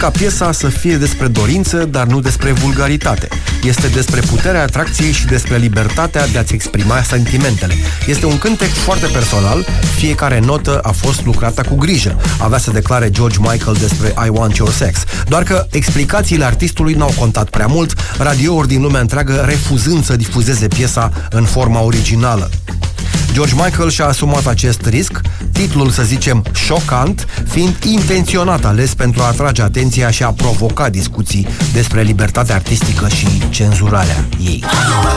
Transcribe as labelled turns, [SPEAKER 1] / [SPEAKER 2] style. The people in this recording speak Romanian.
[SPEAKER 1] ca piesa să fie despre dorință, dar nu despre vulgaritate. Este despre puterea atracției și despre libertatea de a-ți exprima sentimentele. Este un cântec foarte personal, fiecare notă a fost lucrată cu grijă, avea să declare George Michael despre I Want Your Sex. Doar că explicațiile artistului n-au contat prea mult, radiouri din lumea întreagă refuzând să difuzeze piesa în forma originală. George Michael și-a asumat acest risc, titlul, să zicem, șocant, fiind intenționat ales pentru a atrage atenția și a provoca discuții despre libertatea artistică și cenzurarea ei.